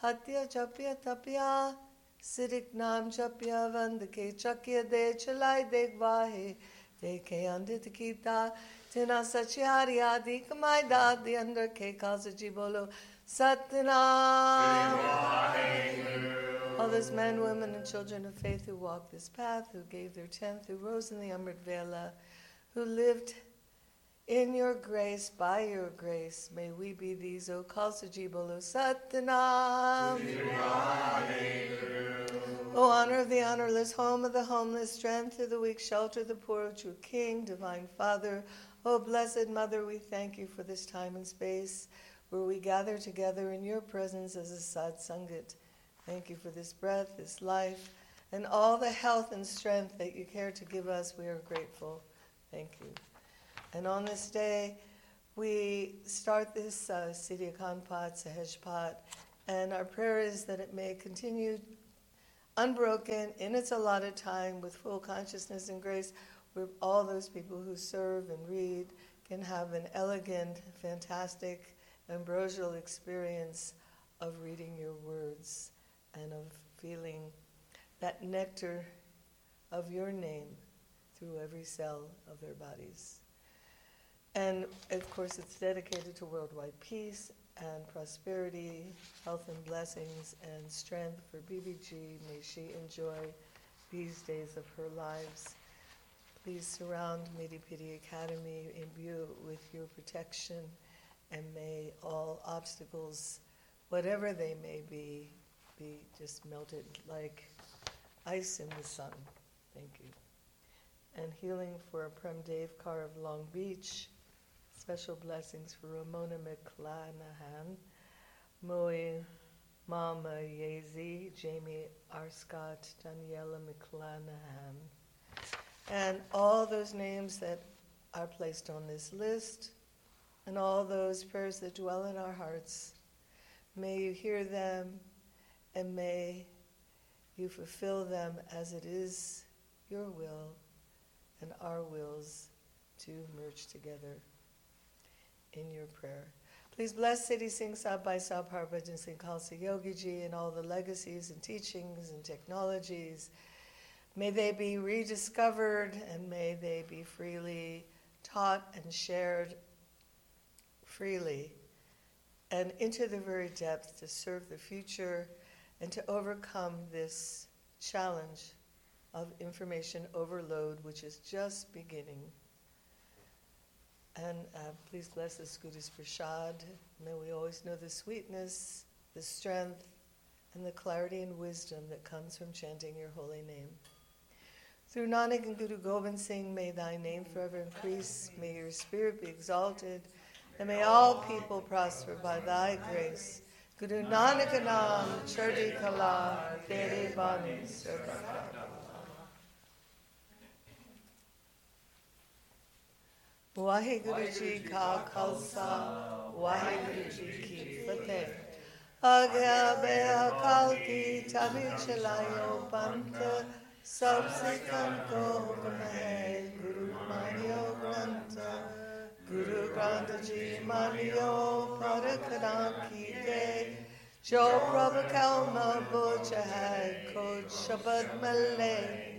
Hatya Japya Tapya Siddhik Nam Japya Vandake Chakya De Chalai Degvahe Deke Andit Kita Tina Sachiari Adi Kamai Dadi Under Ke Kazaji Bolo Satnam. All those men, women, and children of faith who walked this path, who gave their tenth, who rose in the Amrit Vela, who lived in your grace, by your grace, may we be these, O Kalsaji Bolo Satnam. O honor of the honorless, home of the homeless, strength of the weak, shelter of the poor, true King, divine Father, O blessed Mother, we thank you for this time and space where we gather together in your presence as a Satsangat. Thank you for this breath, this life, and all the health and strength that you care to give us. We are grateful. Thank you. And on this day, we start this Siddhi Kanpat, Sahajpat, and our prayer is that it may continue unbroken in its allotted time with full consciousness and grace, where all those people who serve and read can have an elegant, fantastic, ambrosial experience of reading your words and of feeling that nectar of your name through every cell of their bodies. And of course it's dedicated to worldwide peace and prosperity, health and blessings and strength for BBG. May she enjoy these days of her lives. Please surround Medipidi Academy, imbue it with your protection, and may all obstacles, whatever they may be just melted like ice in the sun. Thank you. And healing for Prem Dev Kaur of Long Beach. Special blessings for Ramona McClanahan, Moe Mama Yezi, Jamie Arscott, Daniela McClanahan, and all those names that are placed on this list, and all those prayers that dwell in our hearts. May you hear them, and may you fulfill them as it is your will and our wills to merge together in your prayer. Please bless Siddhi Singh Sahib Bhai Sahib Harbhajan Singh Khalsa Yogi Ji and all the legacies and teachings and technologies. May they be rediscovered and may they be freely taught and shared freely and into the very depth to serve the future and to overcome this challenge of information overload, which is just beginning. And please bless us, Gurus Prasad. May we always know the sweetness, the strength, and the clarity and wisdom that comes from chanting your holy name. Through Nanak and Guru Gobind Singh, may thy name forever increase, may your spirit be exalted, and may all people prosper by thy grace. Guru Nanak Naam, Chardi Kala, Tere Bani, Sarvata. Waheguru Ji Ka Khalsa, Waheguru Ji Ki Fateh. Agya Beha Kal Ki Tabi Chalayo Panta, Sab Sikhan Ko Hukm Hai, Guru Maniyo Grantha, Guru Granth Ji Maniyo Parakana Ki De, Jo Prabhu Kalma Bocha Hai, Kod Shabad Malay.